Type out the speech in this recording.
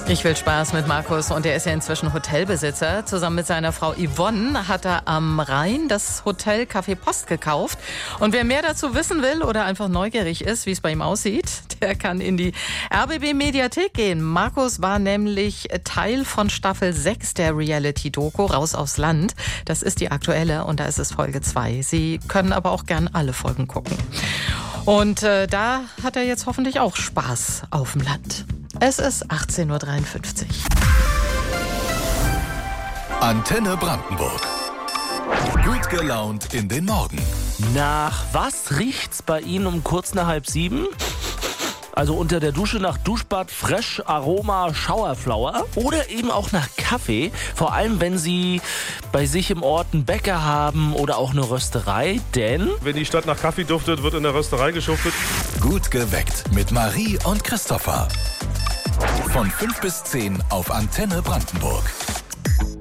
Ich will Spaß mit Markus und er ist ja inzwischen Hotelbesitzer. Zusammen mit seiner Frau Yvonne hat er am Rhein das Hotel Café Post gekauft. Und wer mehr dazu wissen will oder einfach neugierig ist, wie es bei ihm aussieht, der kann in die RBB-Mediathek gehen. Markus war nämlich Teil von Staffel 6 der Reality-Doku Raus aufs Land. Das ist die aktuelle und da ist es Folge 2. Sie können aber auch gern alle Folgen gucken. Und da hat er jetzt hoffentlich auch Spaß auf dem Land. Es ist 18:53 Uhr. Antenne Brandenburg. Gut gelaunt in den Morgen. Nach was riecht's bei Ihnen um kurz nach 6:30? Also unter der Dusche nach Duschbad, Fresh, Aroma, Showerflower oder eben auch nach Kaffee. Vor allem, wenn Sie bei sich im Ort einen Bäcker haben oder auch eine Rösterei, denn wenn die Stadt nach Kaffee duftet, wird in der Rösterei geschuftet. Gut geweckt mit Marie und Christopher. Von 5 bis 10 auf Antenne Brandenburg.